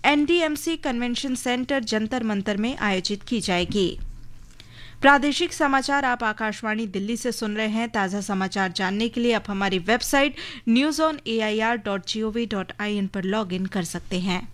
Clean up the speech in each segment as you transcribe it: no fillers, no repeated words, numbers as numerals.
NDMC convention centre Jantar Mantar में आयोजित की जाएगी। प्रादेशिक समाचार आप आकाशवाणी दिल्ली से सुन रहे हैं। ताज़ा समाचार जानने के लिए आप हमारी वेबसाइट newsonair.gov.in पर लॉग इन कर सकते हैं।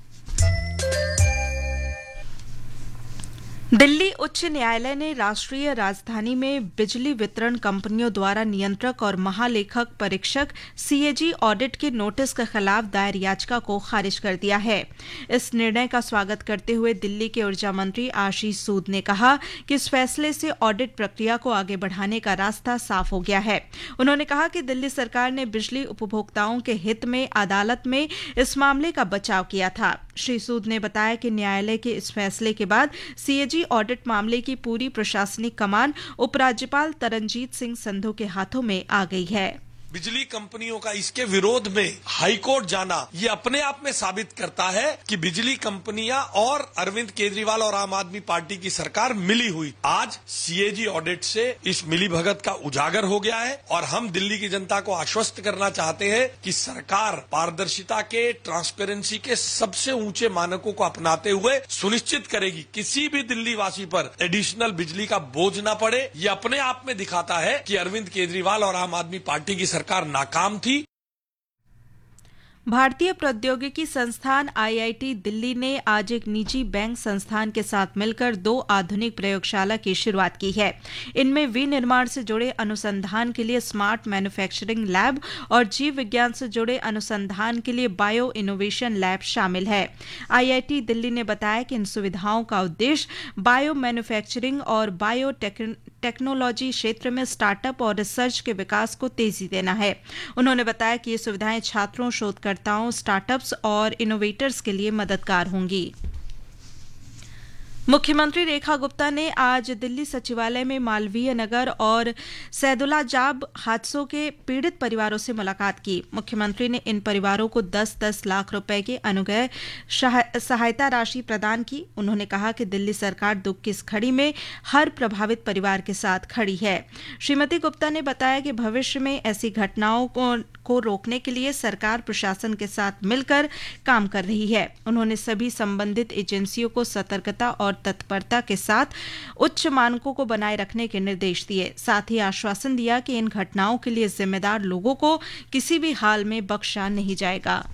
दिल्ली उच्च न्यायालय ने राष्ट्रीय राजधानी में बिजली वितरण कंपनियों द्वारा नियंत्रक और महालेखक परीक्षक CAG ऑडिट के नोटिस के खिलाफ दायर याचिका को खारिज कर दिया है। इस निर्णय का स्वागत करते हुए दिल्ली के ऊर्जा मंत्री आशीष सूद ने कहा कि इस फैसले से ऑडिट प्रक्रिया को आगे बढ़ाने का रास्ता साफ हो गया है। उन्होंने कहा कि दिल्ली सरकार ने बिजली उपभोक्ताओं के हित में अदालत में इस मामले का बचाव किया था। श्री सूद ने बताया कि न्यायालय के इस फैसले के बाद CAG ऑडिट मामले की पूरी प्रशासनिक कमान उपराज्यपाल तरनजीत सिंह संधू के हाथों में आ गई है। बिजली कंपनियों का इसके विरोध में हाईकोर्ट जाना ये अपने आप में साबित करता है कि बिजली कंपनियां और अरविंद केजरीवाल और आम आदमी पार्टी की सरकार मिली हुई। आज CAG ऑडिट से इस मिलीभगत का उजागर हो गया है और हम दिल्ली की जनता को आश्वस्त करना चाहते हैं कि सरकार पारदर्शिता के, ट्रांसपेरेंसी के सबसे ऊंचे मानकों को अपनाते हुए सुनिश्चित करेगी किसी भी दिल्ली वासी पर एडिशनल बिजली का बोझ न पड़े। ये अपने आप में दिखाता है कि अरविंद केजरीवाल और आम आदमी पार्टी की सरकार नाकाम थी। भारतीय प्रौद्योगिकी संस्थान IIT दिल्ली ने आज एक निजी बैंक संस्थान के साथ मिलकर 2 आधुनिक प्रयोगशाला की शुरुआत की है। इनमें विनिर्माण से जुड़े अनुसंधान के लिए स्मार्ट मैन्युफैक्चरिंग लैब और जीव विज्ञान से जुड़े अनुसंधान के लिए बायो इनोवेशन लैब शामिल है। IIT दिल्ली ने बताया कि इन सुविधाओं का उद्देश्य बायो मैन्युफैक्चरिंग और बायो टेक्नोलॉजी क्षेत्र में स्टार्टअप और रिसर्च के विकास को तेजी देना है। उन्होंने बताया कि ये सुविधाएं छात्रों, शोधकर्ताओं, स्टार्टअप्स और इनोवेटर्स के लिए मददगार होंगी। मुख्यमंत्री रेखा गुप्ता ने आज दिल्ली सचिवालय में मालवीय नगर और सैदुलाजाब हादसों के पीड़ित परिवारों से मुलाकात की। मुख्यमंत्री ने इन परिवारों को 10-10 लाख रुपए की अनुग्रह सहायता राशि प्रदान की। उन्होंने कहा कि दिल्ली सरकार दुख की इस घड़ी में हर प्रभावित परिवार के साथ खड़ी है। श्रीमती गुप्ता ने बताया कि भविष्य में ऐसी घटनाओं को रोकने के लिए सरकार प्रशासन के साथ मिलकर काम कर रही है। उन्होंने सभी संबंधित एजेंसियों को सतर्कता और तत्परता के साथ उच्च मानकों को बनाए रखने के निर्देश दिए। साथ ही आश्वासन दिया कि इन घटनाओं के लिए जिम्मेदार लोगों को किसी भी हाल में बख्शा नहीं जाएगा।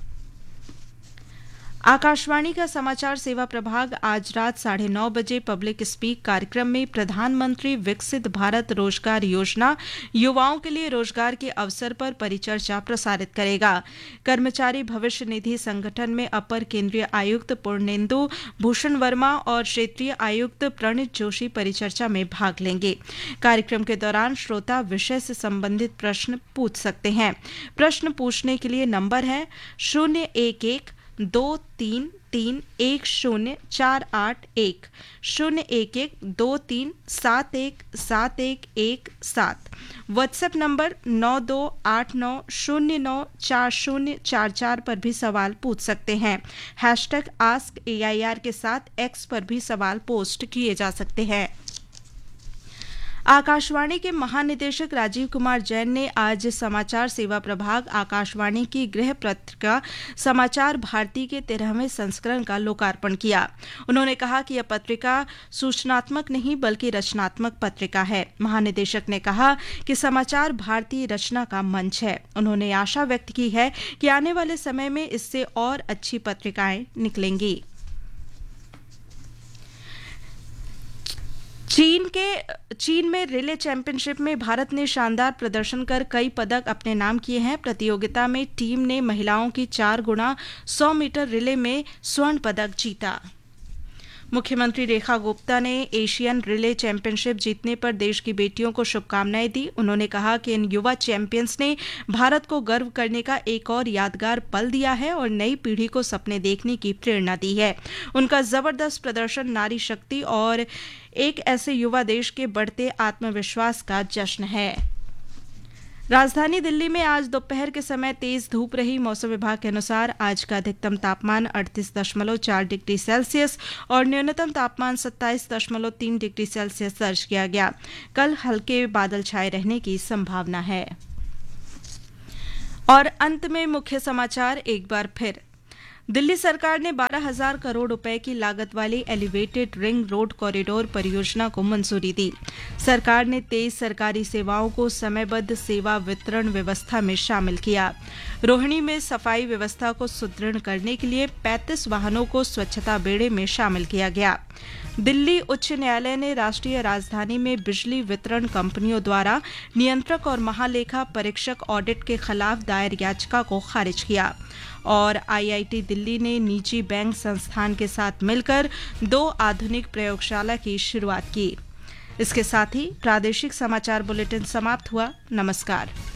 आकाशवाणी का समाचार सेवा प्रभाग आज रात 9:30 बजे पब्लिक स्पीक कार्यक्रम में प्रधानमंत्री विकसित भारत रोजगार योजना युवाओं के लिए रोजगार के अवसर पर परिचर्चा प्रसारित करेगा। कर्मचारी भविष्य निधि संगठन में अपर केंद्रीय आयुक्त पूर्णेंदु भूषण वर्मा और क्षेत्रीय आयुक्त प्रणित जोशी परिचर्चा में भाग लेंगे। कार्यक्रम के दौरान श्रोता विषय से संबंधित प्रश्न पूछ सकते हैं। प्रश्न पूछने के लिए नंबर है 011-233-1048-1 011-2371717। व्हाट्सएप नंबर 9289094044 पर भी सवाल पूछ सकते हैं। #AskAIR के साथ X पर भी सवाल पोस्ट किए जा सकते हैं। आकाशवाणी के महानिदेशक राजीव कुमार जैन ने आज समाचार सेवा प्रभाग आकाशवाणी की गृह पत्रिका समाचार भारती के 13वें संस्करण का लोकार्पण किया। उन्होंने कहा कि यह पत्रिका सूचनात्मक नहीं बल्कि रचनात्मक पत्रिका है। महानिदेशक ने कहा कि समाचार भारती रचना का मंच है। उन्होंने आशा व्यक्त की है कि आने वाले समय में इससे और अच्छी पत्रिकाएं निकलेंगी। चीन में रिले चैंपियनशिप में भारत ने शानदार प्रदर्शन कर कई पदक अपने नाम किए हैं। प्रतियोगिता में टीम ने महिलाओं की 4 गुणा 100 मीटर रिले में स्वर्ण पदक जीता। मुख्यमंत्री रेखा गुप्ता ने एशियन रिले चैंपियनशिप जीतने पर देश की बेटियों को शुभकामनाएं दी। उन्होंने कहा कि इन युवा चैंपियंस ने भारत को गर्व करने का एक और यादगार पल दिया है और नई पीढ़ी को सपने देखने की प्रेरणा दी है। उनका जबरदस्त प्रदर्शन नारी शक्ति और एक ऐसे युवा देश के बढ़ते आत्मविश्वास का जश्न है। राजधानी दिल्ली में आज दोपहर के समय तेज धूप रही। मौसम विभाग के अनुसार आज का अधिकतम तापमान 38.4 डिग्री सेल्सियस और न्यूनतम तापमान 27.3 डिग्री सेल्सियस दर्ज किया गया। कल हल्के बादल छाए रहने की संभावना है। और अंत में मुख्य समाचार एक बार फिर। दिल्ली सरकार ने 12,000 करोड़ रुपए की लागत वाली एलिवेटेड रिंग रोड कॉरिडोर परियोजना को मंजूरी दी। सरकार ने 23 सरकारी सेवाओं को समयबद्ध सेवा वितरण व्यवस्था में शामिल किया। रोहिणी में सफाई व्यवस्था को सुदृढ़ करने के लिए 35 वाहनों को स्वच्छता बेड़े में शामिल किया गया। दिल्ली उच्च न्यायालय ने राष्ट्रीय राजधानी में बिजली वितरण कंपनियों द्वारा नियंत्रक और महालेखा परीक्षक ऑडिट के खिलाफ दायर याचिका को खारिज किया। और आईआईटी दिल्ली ने निजी बैंक संस्थान के साथ मिलकर 2 आधुनिक प्रयोगशाला की शुरुआत की। इसके साथ ही प्रादेशिक समाचार बुलेटिन समाप्त हुआ। नमस्कार।